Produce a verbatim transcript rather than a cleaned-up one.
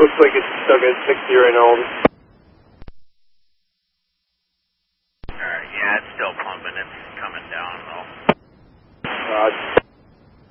Looks like it's stuck at sixty right now. Alright, yeah, it's still pumping. It's coming down, though. Roger.